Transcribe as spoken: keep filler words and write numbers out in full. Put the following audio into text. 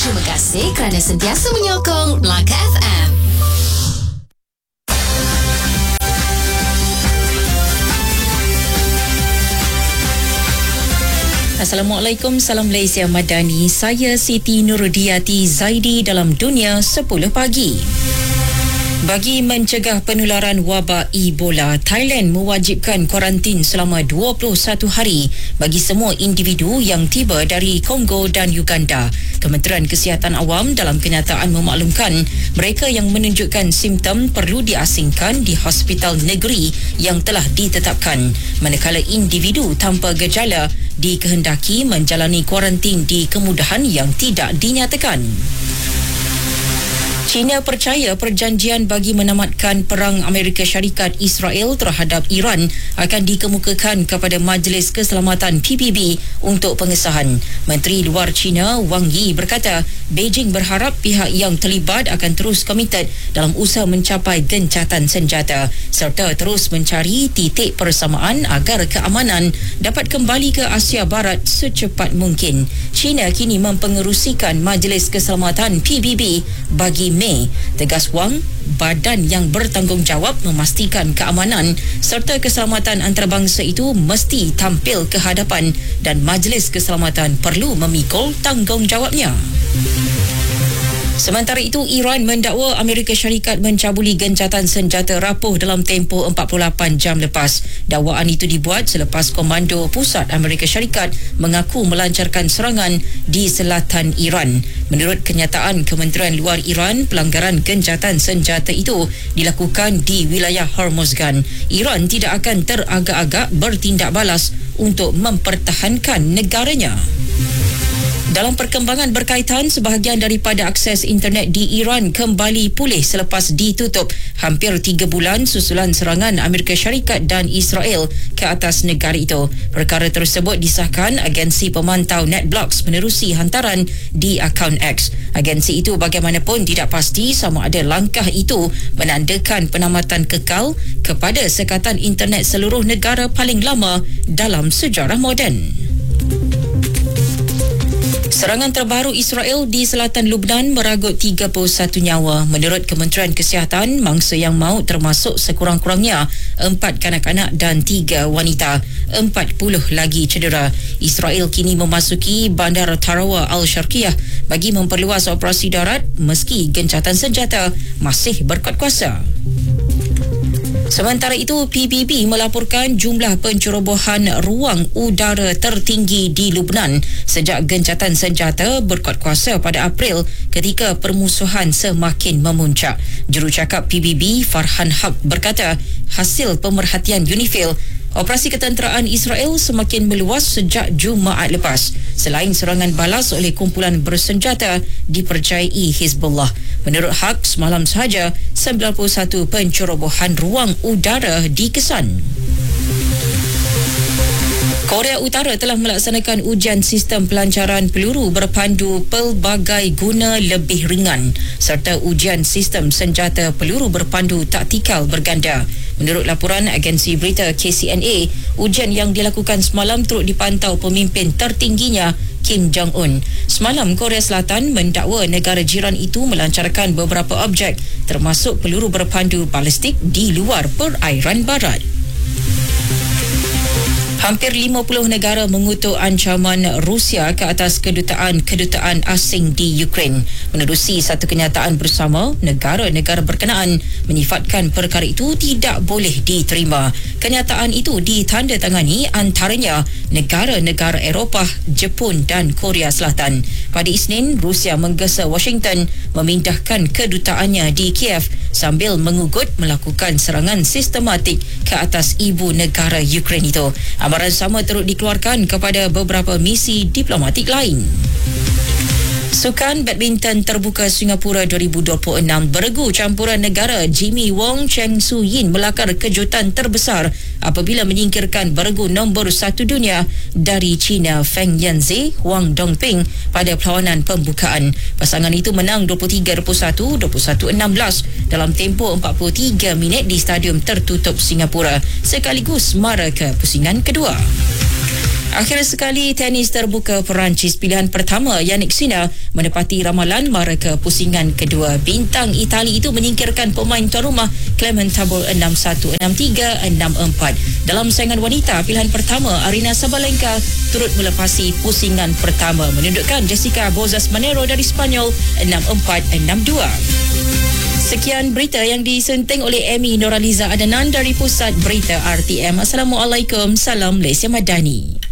Terima kasih kerana sentiasa menyokong Melaka F M. Assalamualaikum, salam Malaysia Madani. Saya Siti Nurudiati Zaidi dalam Dunia sepuluh pagi. Bagi mencegah penularan wabak Ebola, Thailand mewajibkan kuarantin selama dua puluh satu hari bagi semua individu yang tiba dari Kongo dan Uganda. Kementerian Kesihatan Awam dalam kenyataan memaklumkan mereka yang menunjukkan simptom perlu diasingkan di hospital negeri yang telah ditetapkan, manakala individu tanpa gejala dikehendaki menjalani kuarantin di kemudahan yang tidak dinyatakan. China percaya perjanjian bagi menamatkan perang Amerika Syarikat Israel terhadap Iran akan dikemukakan kepada Majlis Keselamatan P B B untuk pengesahan. Menteri Luar China Wang Yi berkata, Beijing berharap pihak yang terlibat akan terus komited dalam usaha mencapai gencatan senjata serta terus mencari titik persamaan agar keamanan dapat kembali ke Asia Barat secepat mungkin. China kini mempengerusikan Majlis Keselamatan P B B bagi Mei. Tegas Wang, badan yang bertanggungjawab memastikan keamanan serta keselamatan antarabangsa itu mesti tampil ke hadapan dan Majlis Keselamatan perlu memikul tanggungjawabnya. Sementara itu, Iran mendakwa Amerika Syarikat mencabuli gencatan senjata rapuh dalam tempoh empat puluh lapan jam lepas. Dakwaan itu dibuat selepas Komando Pusat Amerika Syarikat mengaku melancarkan serangan di selatan Iran. Menurut kenyataan Kementerian Luar Iran, pelanggaran gencatan senjata itu dilakukan di wilayah Hormozgan. Iran tidak akan teragak-agak bertindak balas untuk mempertahankan negaranya. Dalam perkembangan berkaitan, sebahagian daripada akses internet di Iran kembali pulih selepas ditutup hampir tiga bulan susulan serangan Amerika Syarikat dan Israel ke atas negara itu. Perkara tersebut disahkan agensi pemantau NetBlocks menerusi hantaran di akaun X. Agensi itu bagaimanapun tidak pasti sama ada langkah itu menandakan penamatan kekal kepada sekatan internet seluruh negara paling lama dalam sejarah moden. Serangan terbaru Israel di selatan Lubnan meragut tiga puluh satu nyawa. Menurut Kementerian Kesihatan, mangsa yang maut termasuk sekurang-kurangnya empat kanak-kanak dan tiga wanita. empat puluh lagi cedera. Israel kini memasuki bandar Tarawa Al-Sharqiyah bagi memperluas operasi darat meski gencatan senjata masih berkuat kuasa. Sementara itu, P B B melaporkan jumlah pencerobohan ruang udara tertinggi di Lubnan sejak gencatan senjata berkuat kuasa pada April ketika permusuhan semakin memuncak. Jurucakap P B B Farhan Haq berkata, hasil pemerhatian UNIFIL, operasi ketenteraan Israel semakin meluas sejak Jumaat lepas selain serangan balas oleh kumpulan bersenjata dipercayai Hizbullah. Menurut Haq, semalam sahaja sembilan puluh satu pencerobohan ruang udara dikesan. Korea Utara telah melaksanakan ujian sistem pelancaran peluru berpandu pelbagai guna lebih ringan serta ujian sistem senjata peluru berpandu taktikal berganda. Menurut laporan agensi berita K C N A, ujian yang dilakukan semalam turut dipantau pemimpin tertingginya Kim Jong-un. Semalam, Korea Selatan mendakwa negara jiran itu melancarkan beberapa objek termasuk peluru berpandu balistik di luar perairan barat. Hampir lima puluh negara mengutuk ancaman Rusia ke atas kedutaan-kedutaan asing di Ukraine. Menerusi satu kenyataan bersama, negara-negara berkenaan menyifatkan perkara itu tidak boleh diterima. Kenyataan itu ditandatangani antaranya negara-negara Eropah, Jepun dan Korea Selatan. Pada Isnin, Rusia menggesa Washington memindahkan kedutaannya di Kiev sambil mengugut melakukan serangan sistematik ke atas ibu negara Ukraine itu. Amaran sama turut dikeluarkan kepada beberapa misi diplomatik lain. Sukan badminton terbuka Singapura dua ribu dua puluh enam beregu campuran negara Jimmy Wong Cheng Su Yin melakar kejutan terbesar apabila menyingkirkan beregu nombor satu dunia dari China Feng Yanzi Huang Dongping pada perlawanan pembukaan. Pasangan itu menang dua puluh tiga dua puluh satu, dua puluh satu enam belas dalam tempoh empat puluh tiga minit di Stadium Tertutup Singapura sekaligus mara ke pusingan kedua. Akhir sekali, tenis terbuka Perancis pilihan pertama Yannick Sinner menepati ramalan mara ke pusingan kedua. Bintang Itali itu menyingkirkan pemain tuan rumah Clement Tabor enam satu, enam tiga, enam empat. Dalam saingan wanita pilihan pertama, Aryna Sabalenka turut melepasi pusingan pertama, menundukkan Jessica Bozas Monero dari Spanyol enam empat, enam dua. Sekian berita yang disunting oleh Amy Noraliza Adanan dari Pusat Berita R T M. Assalamualaikum, salam Malaysia Madani.